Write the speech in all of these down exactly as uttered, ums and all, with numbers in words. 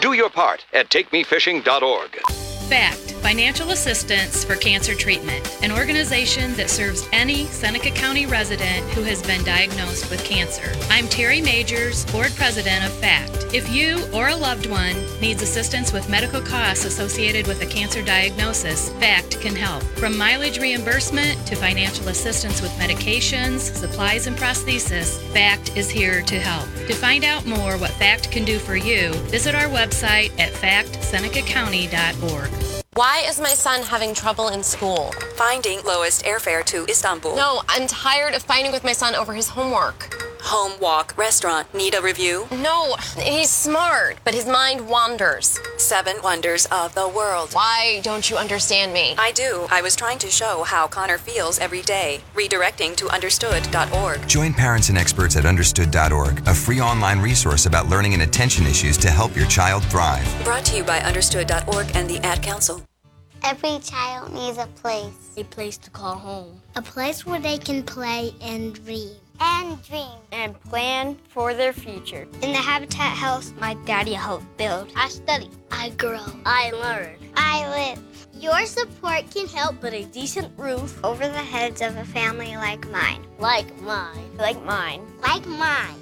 Do your part at take me fishing dot org. FACT, Financial Assistance for Cancer Treatment, an organization that serves any Seneca County resident who has been diagnosed with cancer. I'm Terry Majors, Board President of FACT. If you or a loved one needs assistance with medical costs associated with a cancer diagnosis, FACT can help. From mileage reimbursement to financial assistance with medications, supplies, and prosthesis, FACT is here to help. To find out more what FACT can do for you, visit our website at fact seneca county dot org. Why is my son having trouble in school? Finding lowest airfare to Istanbul. No, I'm tired of fighting with my son over his homework. Home, walk, restaurant. Need a review? No, he's smart, but his mind wanders. Seven wonders of the world. Why don't you understand me? I do. I was trying to show how Connor feels every day. Redirecting to understood dot org. Join parents and experts at understood dot org, a free online resource about learning and attention issues to help your child thrive. Brought to you by understood dot org and the Ad Council. Every child needs a place. A place to call home. A place where they can play and dream. And dream. And plan for their future. In the Habitat house, my daddy helped build. I study. I grow. I learn. I live. Your support can help put a decent roof over the heads of a family like mine. Like mine. Like mine. Like mine.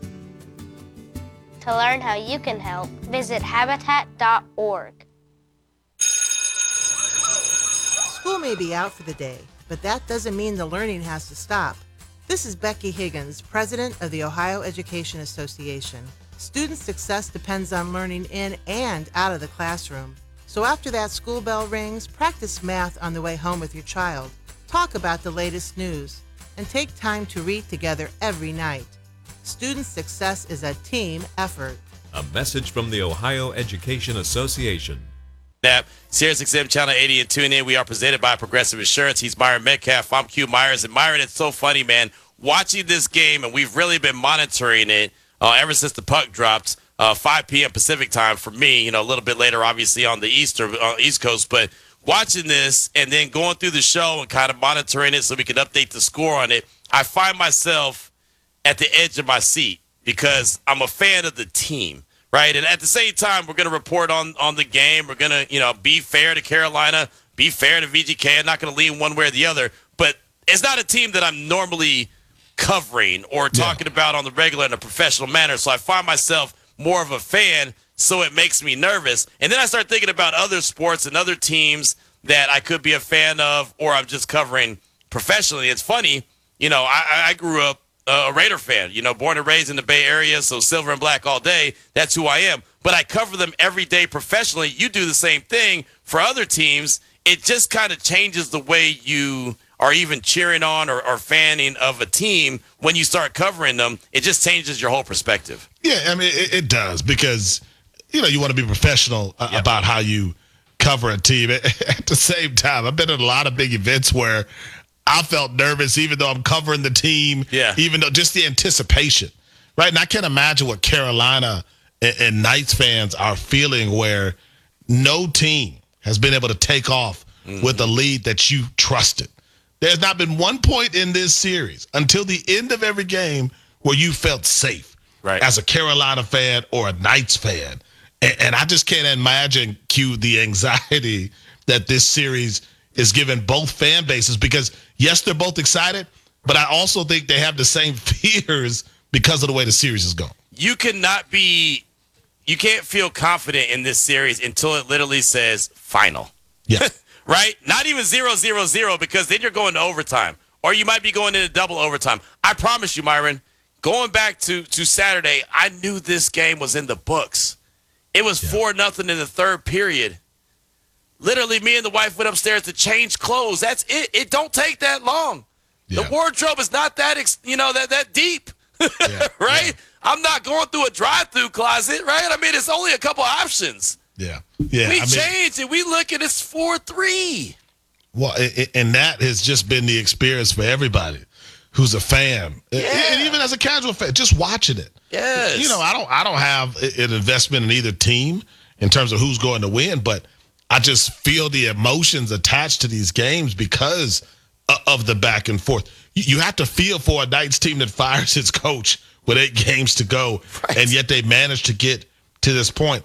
To learn how you can help, visit habitat dot org. School may be out for the day, but that doesn't mean the learning has to stop. This is Becky Higgins, president of the Ohio Education Association. Student success depends on learning in and out of the classroom. So after that school bell rings, practice math on the way home with your child. Talk about the latest news, and take time to read together every night. Student success is a team effort. A message from the Ohio Education Association. Sirius X M Channel eighty and tune in. We are presented by Progressive Insurance. He's Myron Metcalf. I'm Q Myers. And Myron, it's so funny, man, watching this game, and we've really been monitoring it uh, ever since the puck dropped, uh, five p.m. Pacific time for me, you know, a little bit later, obviously, on the Easter, uh, East Coast. But watching this and then going through the show and kind of monitoring it so we can update the score on it, I find myself at the edge of my seat because I'm a fan of the team. Right, and at the same time, we're going to report on, on the game. We're going to, you know, be fair to Carolina, be fair to V G K. I'm not going to lean one way or the other. But it's not a team that I'm normally covering or talking yeah. about on the regular in a professional manner. So I find myself more of a fan, so it makes me nervous. And then I start thinking about other sports and other teams that I could be a fan of or I'm just covering professionally. It's funny, you know, I, I grew up a Raider fan, you know, born and raised in the Bay Area, so silver and black all day. That's who I am. But I cover them every day professionally. You do the same thing for other teams. It just kind of changes the way you are even cheering on or, or fanning of a team when you start covering them. It just changes your whole perspective. Yeah, I mean, it, it does because, you know, you want to be professional uh, yep. about how you cover a team. At the same time, I've been at a lot of big events where I felt nervous, even though I'm covering the team, yeah. even though just the anticipation, right? And I can't imagine what Carolina and, and Knights fans are feeling where no team has been able to take off mm-hmm. with a lead that you trusted. There's not been one point in this series until the end of every game where you felt safe right. as a Carolina fan or a Knights fan. And, and I just can't imagine, Q, the anxiety that this series is giving both fan bases because, yes, they're both excited, but I also think they have the same fears because of the way the series is going. You cannot be – you can't feel confident in this series until it literally says final. Yeah. Right? Not even zero zero zero because then you're going to overtime or you might be going into double overtime. I promise you, Myron, going back to, to Saturday, I knew this game was in the books. It was yeah. four nothing in the third period. Literally, me and the wife went upstairs to change clothes. That's it. It don't take that long. Yeah. The wardrobe is not that, ex- you know, that that deep, yeah. right? Yeah. I'm not going through a drive-through closet, right? I mean, it's only a couple options. Yeah, yeah. We I changed mean, it. We look at it's four three. Well, it, and that has just been the experience for everybody who's a fan, yeah. and even as a casual fan, just watching it. Yes. You know, I don't, I don't have an investment in either team in terms of who's going to win, but I just feel the emotions attached to these games because of the back and forth. You have to feel for a Knights team that fires its coach with eight games to go, right. and yet they managed to get to this point.